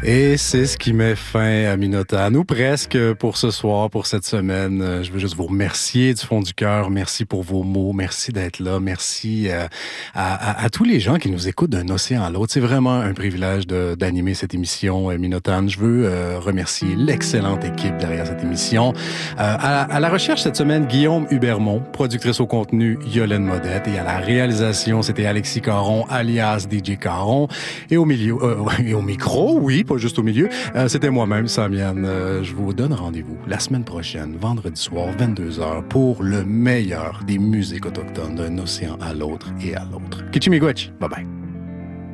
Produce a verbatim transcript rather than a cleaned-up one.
Et c'est ce qui met fin à Minotaine, ou presque, pour ce soir, pour cette semaine. Je veux juste vous remercier du fond du cœur. Merci pour vos mots. Merci d'être là. Merci à, à, à tous les gens qui nous écoutent d'un océan à l'autre. C'est vraiment un privilège de, d'animer cette émission Minotaine. Je veux euh, remercier l'excellente équipe derrière cette émission. Euh, à, à la recherche cette semaine, Guillaume Hubermont, productrice au contenu Yolène Modette, et à la réalisation, c'était Alexis Caron, alias D J Caron, et au milieu, euh, et au micro, oui, pas juste au milieu, euh, c'était moi-même, Samian. Euh, je vous donne rendez-vous la semaine prochaine, vendredi soir, vingt-deux heures, pour le meilleur des musiques autochtones d'un océan à l'autre et à l'autre. Kichimigwech, bye bye.